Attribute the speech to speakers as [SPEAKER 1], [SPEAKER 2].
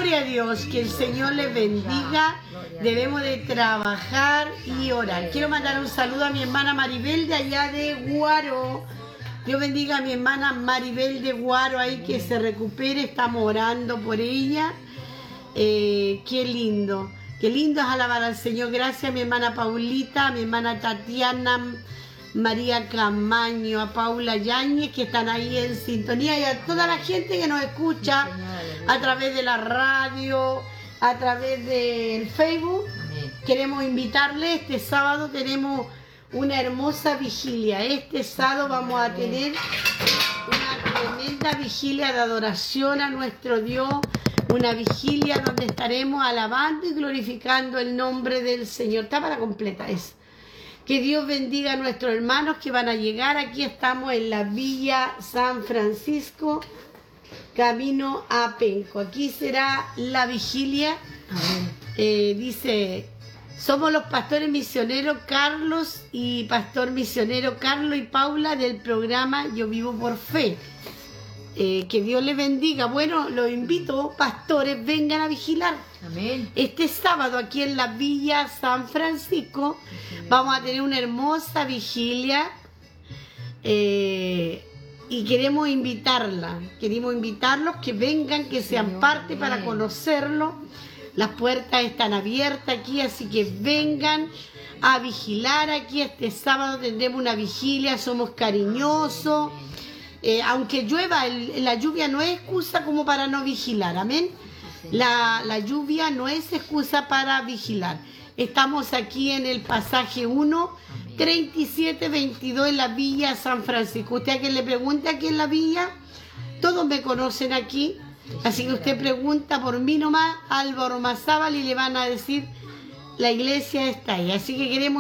[SPEAKER 1] Gloria a Dios, que el Señor les bendiga. Debemos de trabajar y orar. Quiero mandar un saludo a mi hermana Maribel de allá de Guaro. Dios bendiga a mi hermana Maribel de Guaro, ahí que se recupere, estamos orando por ella. Qué lindo es alabar al Señor. Gracias a mi hermana Paulita, a mi hermana Tatiana, María Camaño, a Paula Yáñez, que están ahí en sintonía, y a toda la gente que nos escucha a través de la radio, a través del Facebook. Queremos invitarles, este sábado tenemos una hermosa vigilia. Este sábado vamos a tener una tremenda vigilia de adoración a nuestro Dios, una vigilia donde estaremos alabando y glorificando el nombre del Señor. Está para completa eso. Que Dios bendiga a nuestros hermanos que van a llegar. Aquí estamos en la Villa San Francisco, camino a Penco. Aquí será la vigilia. Dice, somos los pastores misioneros Carlos y pastor misionero Carlos y Paula del programa Yo Vivo por Fe. Que Dios les bendiga. Bueno, los invito, pastores, vengan a vigilar.
[SPEAKER 2] Amén.
[SPEAKER 1] Este sábado aquí en la Villa San Francisco vamos a tener una hermosa vigilia y queremos invitarlos que vengan, que sean parte para conocerlo. Las puertas están abiertas aquí, así que vengan a vigilar aquí. Este sábado tendremos una vigilia, somos cariñosos. Aunque llueva, la lluvia no es excusa como para no vigilar, amén. La lluvia no es excusa para vigilar. Estamos aquí en el pasaje 1, 3722 en la Villa San Francisco. Usted a quien le pregunte aquí en la villa, todos me conocen aquí, así que usted pregunta por mí nomás, Álvaro Mazábal, y le van a decir, la iglesia está ahí. Así que queremos